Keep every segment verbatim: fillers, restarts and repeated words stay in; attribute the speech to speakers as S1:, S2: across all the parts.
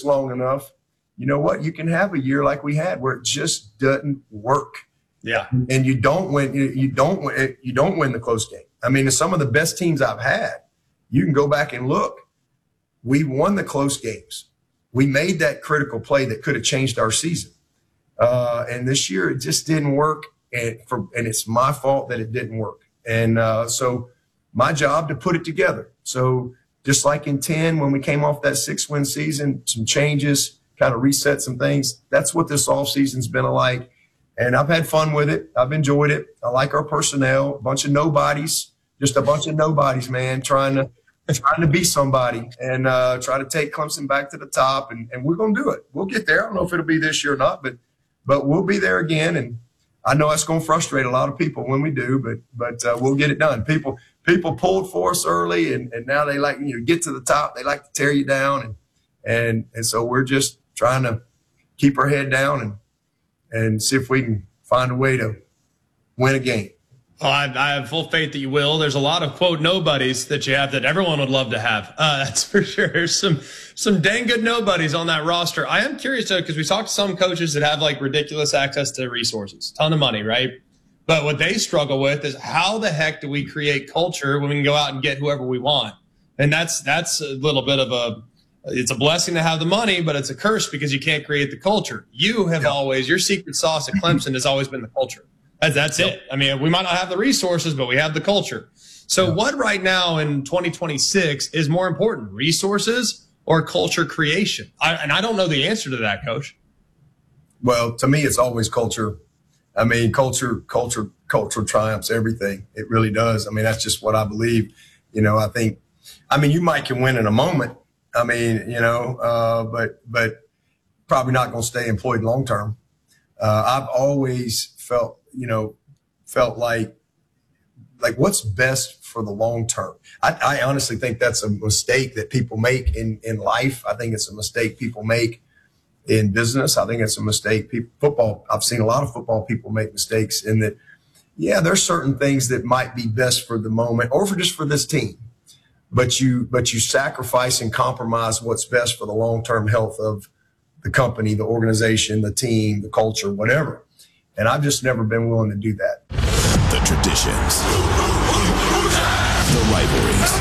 S1: this long enough, you know what? You can have a year like we had where it just doesn't work.
S2: Yeah.
S1: And you don't win. You don't win. You don't win the close game. I mean, some of the best teams I've had, you can go back and look. We won the close games. We made that critical play that could have changed our season. Uh, and this year it just didn't work. And for, and it's my fault that it didn't work. And, uh, so my job to put it together. So just like in ten, when we came off that six win season, some changes, kind of reset some things. That's what this off season's been like. And I've had fun with it. I've enjoyed it. I like our personnel, a bunch of nobodies, just a bunch of nobodies, man, trying to, trying to be somebody and, uh, try to take Clemson back to the top. And, and we're going to do it. We'll get there. I don't know if it'll be this year or not, but, but we'll be there again. And I know that's going to frustrate a lot of people when we do, but, but, uh, we'll get it done. People, people pulled for us early and, and now they like, you know, get to the top. They like to tear you down. And, and, and so we're just trying to keep our head down and, and see if we can find a way to win a game.
S2: Well, I, I have full faith that you will. There's a lot of, quote, nobodies that you have that everyone would love to have. Uh, that's for sure. There's some, some dang good nobodies on that roster. I am curious, though, because we talked to some coaches that have, like, ridiculous access to resources, ton of money, right? But what they struggle with is how the heck do we create culture when we can go out and get whoever we want? And that's that's a little bit of a it's a blessing to have the money, but it's a curse because you can't create the culture. You have yep. always, your secret sauce at Clemson has always been the culture. That's, that's yep. it. I mean, we might not have the resources, but we have the culture. So yep. what right now in twenty twenty-six is more important, resources or culture creation? I, and I don't know the answer to that, Coach.
S1: Well, to me, it's always culture. I mean, culture, culture, culture triumphs everything. It really does. I mean, that's just what I believe. You know, I think, I mean, you might can win in a moment. I mean, you know, uh, but, but probably not going to stay employed long term. Uh, I've always felt, you know, felt like, like what's best for the long term. I, I honestly think that's a mistake that people make in, in life. I think it's a mistake people make in business. I think it's a mistake. People, football, I've seen a lot of football people make mistakes in that. Yeah, there's certain things that might be best for the moment or for just for this team. But you, but you sacrifice and compromise what's best for the long-term health of the company, the organization, the team, the culture, whatever. And I've just never been willing to do that.
S3: The traditions, the rivalries,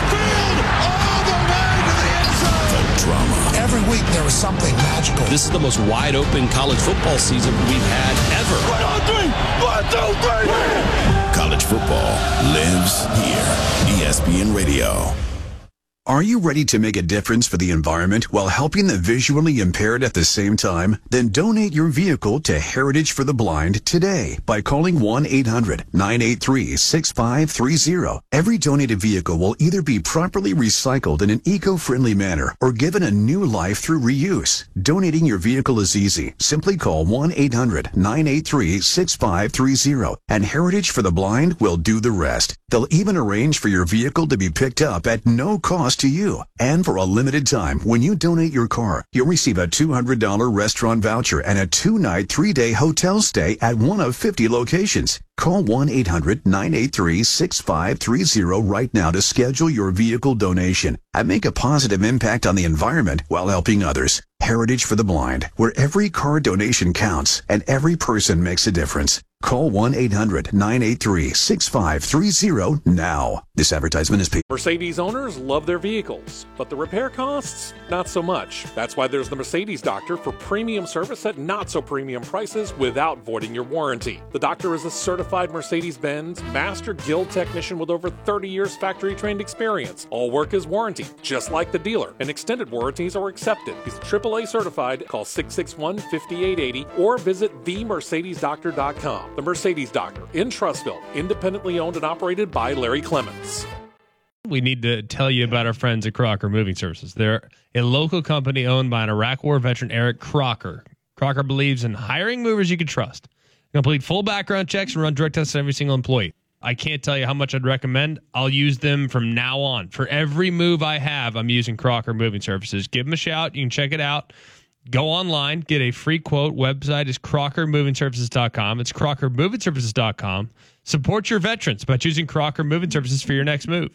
S3: the drama.
S4: Every week there was something magical.
S5: This is the most wide-open college football season we've had ever.
S3: One, two, three. One, two, three. College football lives here. E S P N Radio. Are you ready to make a difference for the environment while helping the visually impaired at the same time? Then donate your vehicle to Heritage for the Blind today by calling one eight hundred nine eight three six five three zero. Every donated vehicle will either be properly recycled in an eco-friendly manner or given a new life through reuse. Donating your vehicle is easy. Simply call one eight hundred nine eight three six five three zero and Heritage for the Blind will do the rest. They'll even arrange for your vehicle to be picked up at no cost to you. And for a limited time, when you donate your car, you'll receive a two hundred dollars restaurant voucher and a two-night, three-day hotel stay at one of fifty locations. Call one eight hundred nine eight three six five three zero right now to schedule your vehicle donation and make a positive impact on the environment while helping others. Heritage for the Blind, where every car donation counts and every person makes a difference. Call one eight hundred nine eight three six five three zero now. This advertisement is paid.
S6: Mercedes owners love their vehicles, but the repair costs, not so much. That's why there's the Mercedes Doctor for premium service at not so premium prices without voiding your warranty. The Doctor is a certified Mercedes-Benz Master Guild technician with over thirty years factory-trained experience. All work is warranted, just like the dealer, and extended warranties are accepted. He's triple A certified. Call six six one, five eight eight zero or visit the mercedes doctor dot com. The Mercedes Doctor in Trussville, independently owned and operated by Larry Clements.
S7: We need to tell you about our friends at Crocker Moving Services. They're a local company owned by an Iraq War veteran, Eric Crocker. Crocker believes in hiring movers you can trust. Complete full background checks and run drug tests on every single employee. I can't tell you how much I'd recommend. I'll use them from now on. For every move I have, I'm using Crocker Moving Services. Give them a shout. You can check it out. Go online, get a free quote. Website is crocker moving services dot com. It's crocker moving services dot com. Support your veterans by choosing Crocker Moving Services for your next move.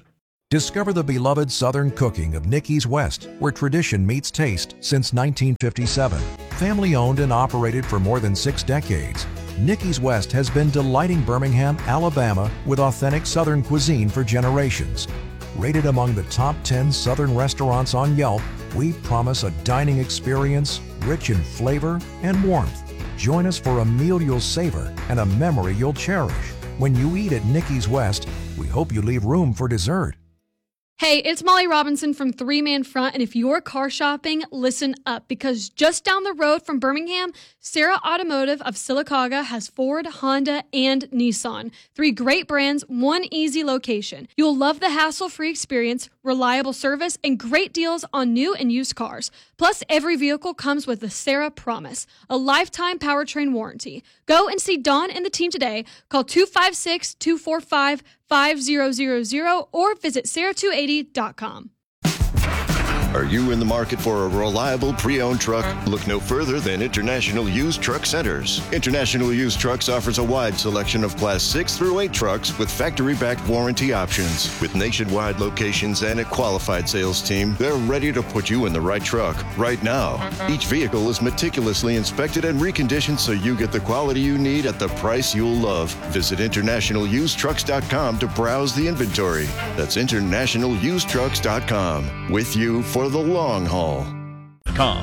S8: Discover the beloved Southern cooking of Nicky's West, where tradition meets taste since nineteen fifty-seven. Family owned and operated for more than six decades, Nicky's West has been delighting Birmingham, Alabama with authentic Southern cuisine for generations. Rated among the top ten Southern restaurants on Yelp, we promise a dining experience rich in flavor and warmth. Join us for a meal you'll savor and a memory you'll cherish. When you eat at Nicky's West, we hope you leave room for dessert.
S9: Hey, it's Molly Robinson from Three Man Front, and if you're car shopping, listen up, because just down the road from Birmingham, Sarah Automotive of Sylacauga has Ford, Honda, and Nissan. Three great brands, one easy location. You'll love the hassle-free experience, reliable service, and great deals on new and used cars. Plus, every vehicle comes with the Sarah Promise, a lifetime powertrain warranty. Go and see Dawn and the team today. Call two five six, two four five, five zero zero zero or visit sarah two eighty dot com.
S10: Are you in the market for a reliable pre-owned truck? Look no further than International Used Truck Centers. International Used Trucks offers a wide selection of Class six through eight trucks with factory-backed warranty options. With nationwide locations and a qualified sales team, they're ready to put you in the right truck right now. Each vehicle is meticulously inspected and reconditioned so you get the quality you need at the price you'll love. Visit international used trucks dot com to browse the inventory. That's international used trucks dot com. With you for the long haul.
S3: Com.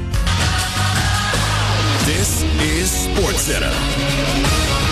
S3: This is SportsCenter.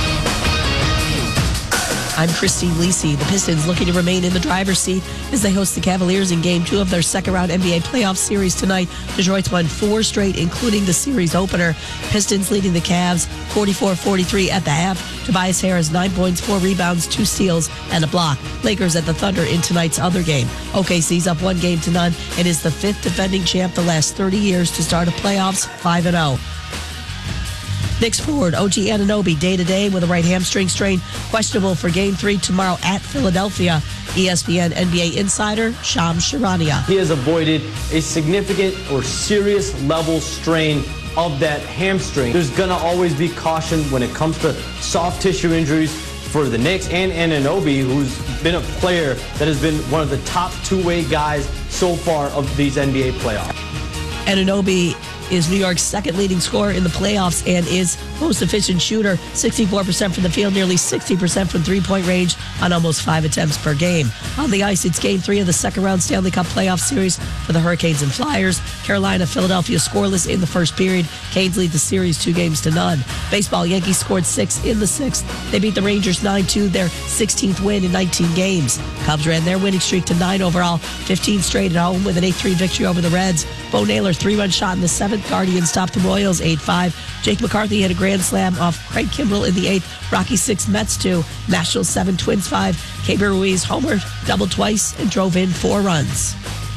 S11: I'm Christine Lisi. The Pistons looking to remain in the driver's seat as they host the Cavaliers in Game two of their second-round N B A playoff series tonight. Detroit's won four straight, including the series opener. Pistons leading the Cavs forty-four forty-three at the half. Tobias Harris, nine points, four rebounds, two steals, and a block. Lakers at the Thunder in tonight's other game. O K C's up one game to none and is the fifth defending champ the last thirty years to start a playoffs five and oh. Knicks forward O G Anunoby day-to-day with a right hamstring strain, questionable for Game three tomorrow at Philadelphia. E S P N N B A insider Shams Charania.
S12: He has avoided a significant or serious level strain of that hamstring. There's going to always be caution when it comes to soft tissue injuries for the Knicks and Anunoby, who's been a player that has been one of the top two-way guys so far of these N B A playoffs.
S11: Anunoby is New York's second leading scorer in the playoffs and is most efficient shooter, sixty-four percent from the field, nearly sixty percent from three-point range on almost five attempts per game. On the ice, it's Game three of the second-round Stanley Cup playoff series for the Hurricanes and Flyers. Carolina, Philadelphia scoreless in the first period. Canes lead the series two games to none. Baseball, Yankees scored six in the sixth. They beat the Rangers nine two, their sixteenth win in nineteen games. Cubs ran their winning streak to nine overall, fifteen straight at home with an eight three victory over the Reds. Bo Naylor, three-run shot in the seventh. Guardians topped the Royals eight five. Jake McCarthy hit a grand slam off Craig Kimbrell in the eighth. Rocky six, Mets two. Nationals seven, Twins five. Keibert Ruiz homered, doubled twice, and drove in four runs.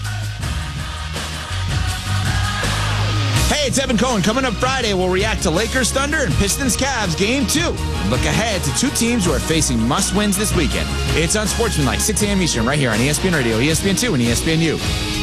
S13: Hey, it's Evan Cohen. Coming up Friday, we'll react to Lakers Thunder and Pistons Cavs Game two. Look ahead to two teams who are facing must-wins this weekend. It's on Sportsmanlike, six a.m. Eastern, right here on E S P N Radio, E S P N two, and E S P N U.